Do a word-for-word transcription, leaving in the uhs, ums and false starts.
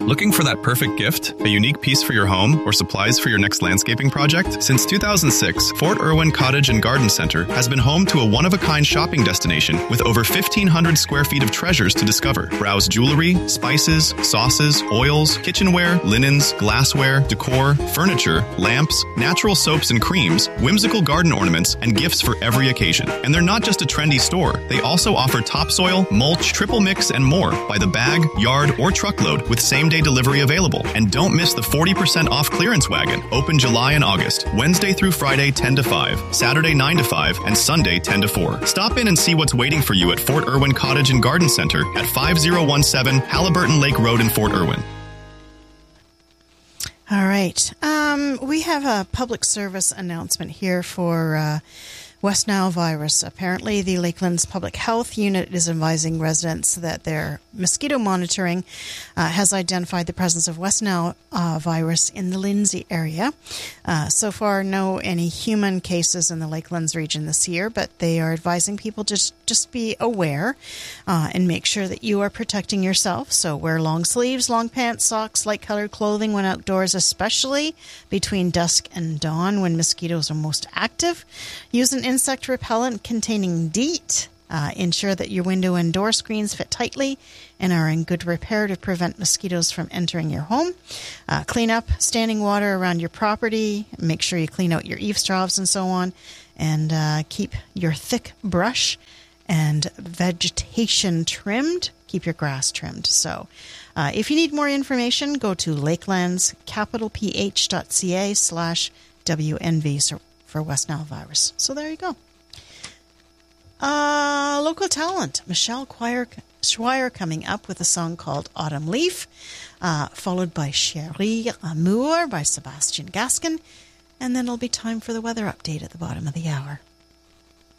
Looking for that perfect gift, a unique piece for your home, or supplies for your next landscaping project? Since two thousand six, Fort Irwin Cottage and Garden Center has been home to a one-of-a-kind shopping destination with over fifteen hundred square feet of treasures to discover. Browse jewelry, spices, sauces, oils, kitchenware, linens, glassware, decor, furniture, lamps, natural soaps and creams, whimsical garden ornaments, and gifts for every occasion. And they're not just a trendy store. They also offer topsoil, mulch, triple mix, and more by the bag, yard, or truckload with same-day delivery available. And don't miss the forty percent off clearance wagon, open July and August, Wednesday through Friday ten to five, Saturday nine to five, and Sunday ten to four. Stop in and see what's waiting for you at Fort Irwin Cottage and Garden Center at five oh one seven Halliburton Lake Road in Fort Irwin. All right. Um, we have a public service announcement here for uh, West Nile virus. Apparently, the Lakelands Public Health Unit is advising residents that their mosquito monitoring uh, has identified the presence of West Nile uh, virus in the Lindsay area. Uh, so far, no any human cases in the Lakelands region this year, but they are advising people to just, just be aware uh, and make sure that you are protecting yourself. So wear long sleeves, long pants, socks, light-colored clothing when outdoors, especially between dusk and dawn when mosquitoes are most active. Use an insect repellent containing DEET. Uh, ensure that your window and door screens fit tightly and are in good repair to prevent mosquitoes from entering your home. Uh, clean up standing water around your property. Make sure you clean out your eaves troughs and so on. And uh, keep your thick brush and vegetation trimmed. Keep your grass trimmed. So uh, if you need more information, go to lakelandscapitalph.ca slash WNV for West Nile virus. So there you go. Uh, local talent, Michelle Schweier coming up with a song called Autumn Leaf, uh, followed by Chérie Amour by Sebastian Gaskin, and then it'll be time for the weather update at the bottom of the hour.